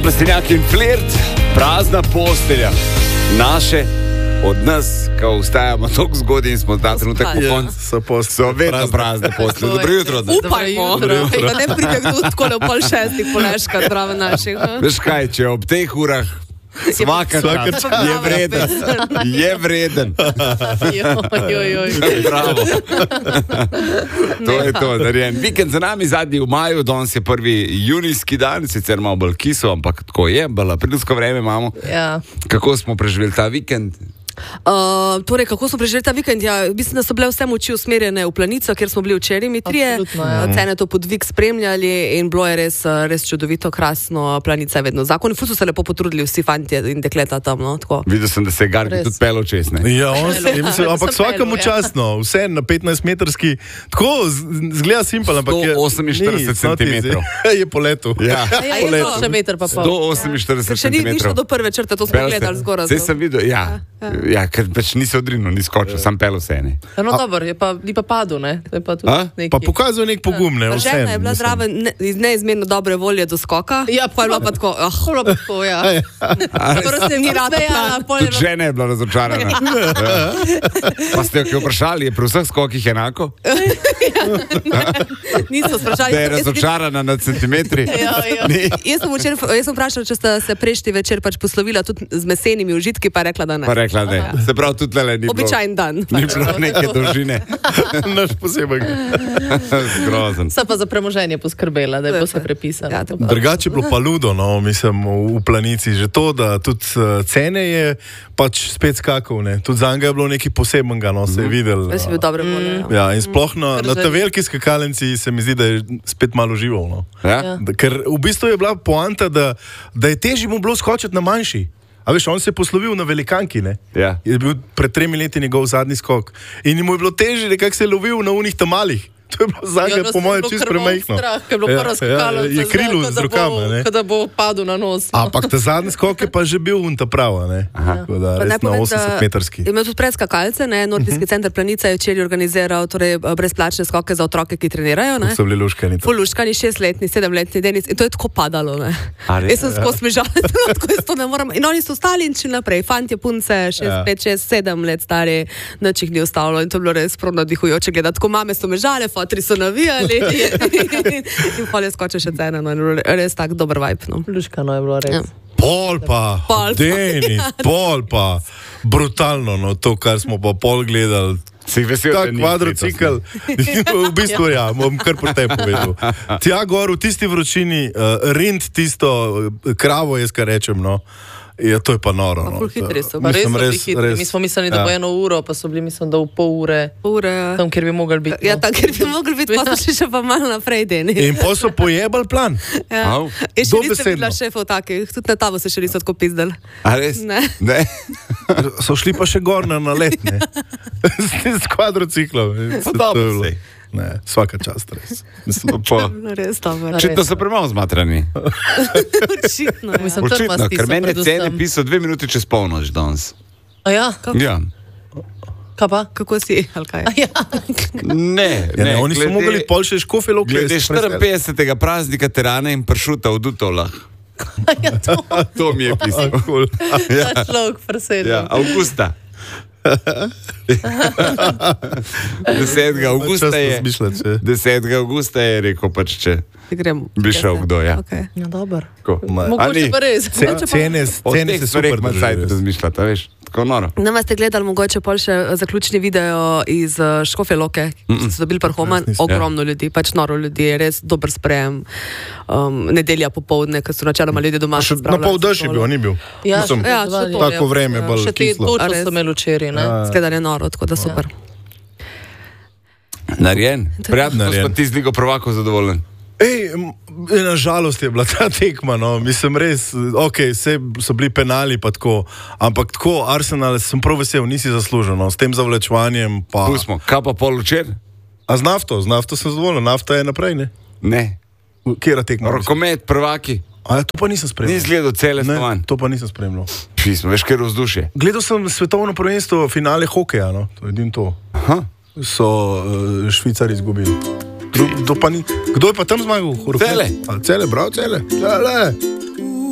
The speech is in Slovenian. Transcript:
Trstenjak in Flirt, prazna postelja. Naše, od nas, ko vstajamo toliko zgodaj in smo ta trenutek po koncu, so vedno prazne postelje. Dobro jutro. Upajmo, da ne pride kdo tako le pol šestih poleška, zdravo naših. Veš kaj, če ob teh urah Svakakrat je vreden. Bravo. To je to, narejen. Vikend za nami, zadnji v maju, danes je 1. junijski dan, sicer malo bolj kisel, ampak tako je, bolj aprilsko vreme imamo. Ja. Kako smo preživeli ta vikend? Torej, kako smo preživeli ta vikend? Ja, mislim, da so bile vse moči usmerjene v Planico, kjer smo bili včeraj mi trije. Cene to podvig spremljali in bilo je res čudovito, krasno. Planica je vedno zakon. Ful so se lepo potrudili vsi fantje in dekleta tam, no, tako. Videl sem, da se je Gargi tudi pelo čez, ne? Ja, ampak vsakemu častno, vse na 15-metrski, tako zgleda simpel, ampak 148 centimetrov. Je po letu. Ja, po letu. Še meter pa pol. 148 Še ni šlo do prve črte, to smo gledali zgoraj. Zdaj sem videl, ja, ker pač nisi odrinil, ni skočil, sam pel vse, ne. No, dobro, ni pa padel, ne. Pa pokazal nek pogum, ne, vse. Žena je bila zraven neizmerno dobre volje do skoka. Ja, pa je bila pa tako, ja. Prvo se mi rada pela. Tudi žena je bila razočarana. Pa ste jo vprašali, je pri vseh skokih enako? Niso sprašali. Da je razočarana na centimetri? Jaz sem vprašala, če sta se prejšnji večer pač poslovila tudi z mesenimi užitki, pa rekla, da ne. Rekla, ne. Se pravi, tudi tele ni bilo. Običajen dan. Ni bilo neke dolžine. Naš posebej. Zgrozen. Sa pa za premoženje poskrbela, da je bo se prepisala. Ja, drugače je bilo pa ludo, no, mislim, v Planici. Že to, da tudi cene je pač spet skakal, ne. Tudi za njega je bilo nekaj posebenega, no, se je videl. Res je bil dobre volje. Ja, in sploh na ta veliki skakalnici se mi zdi, da je spet malo živel, no. Ja? Ker v bistvu je bila poanta, da je težje mu bilo skočiti na manjši. A veš, on se je poslovil na velikanki, ne? Ja. Je bil pred 3 leti njegov zadnji skok. In mu je bilo težje, nekako se je lovil na unih tam malih. To je bilo za njega, po mojem, čisto premajhno. Je krilu z rokama, ne? Kada bo padel na nos. Ampak ta zadnji skok je pa že bil unta prava, ne? Tako da, res na 80-metrski. Imel tudi predskakalce, ne? Nordijski center Planica je včeraj organiziral brezplačne skoke za otroke, ki trenirajo, ne? So bili luškani. Luškani, 6-letni, 7-letni Denis. In to je tako padalo, ne? Jaz sem skozi smežala, tako jaz to ne moram. In oni so ostali in šli naprej. Fantje, punce, 6, 5, 6, 7 let stari, nič jih ni ostalo. In to je bilo res prav navdihujoče gledati. Tako mame so mežale, fotri so navijali in pol je skoče še cena, no, res tak dober vibe, no. Luškano je bilo res. Ja. Pol pa, Denis, pol pa, brutalno, no, to, kar smo pa pol gledali. Si vesel, tak kvadrocikl, v bistvu ja, bom kar po tej povedal. Tja gor v tisti vročini, rind tisto kravo, jaz kar rečem, no. Ja, to je pa noro. No. Hitri so, pa res so bili hitri. Mi smo mislili, da bo 1 uro, pa so bili, mislim, da v pol ure. Tam, kjer bi mogli biti. Ja, tam, kjer bi mogli biti, pa so šli še pa malo naprej, Deni. In pa so pojebali plan. Ja. In še niste bila šefov takih, tudi na tabo se še niso tako pizdali. A res? Ne. So šli pa še gor na let, ne? S kvadrociklom. Dobro se. Ne, svaka čast, res. Res dobro. Očitno so premalo zmatrani. Očitno, ja. Očitno, ker meni je cene pisal 2 minuti čez polnoč danes. A ja? Ja. Kaj pa? Kako si? Ja. Ne. Oni so mogli pol še škofe lokle. Glede 54. praznika Terana in pršuta v Dutovlah. Ja, to mi je pisal. Ta človek presedel. Ja, Augusta. 10. augusta je rekel pač, če bi šel kdo, ja. Ja, dober. Mogoče pa res. Cene se super razmišljata, veš, tako noro. Nama ste gledali mogoče pol še zaključni video iz Škofje Loke, ki so dobili Parhoman, ogromno ljudi, pač noro ljudi, res dober sprejem. Nedelja popoldne, ko so načeloma ljudje doma. Na pol dež je bil, ni bil. Ja, tako vreme, bolj kislo. Še točno so imeli včeraj, ne? Skledanje noro, tako da super. Narejen? Prijatno, smo ti z Ligo prvakov zadovoljen. Na žalost je bila ta tekma, no, mislim res, vse so bili penali pa tako, ampak tako, Arsenal, sem prav vesel, nisi zaslužen, no, s tem zavlečevanjem pa... Pustimo, kaj pa pol včer? A z nafto sem zadovoljen, nafta je naprej, ne? Ne. Kjera tekma? Rokomet, prvaki. A ja, to pa nisem spremljal. Nis gledal cele stvan. To pa nisem spremljal. Pismo, veš, kjer vzdušje? Gledal sem svetovno prvenstvo finale hokeja, no, to edin to. Aha. So Švicari izgubili. Kdo je pa tam zmagal? Cele. Cele, bravo, cele.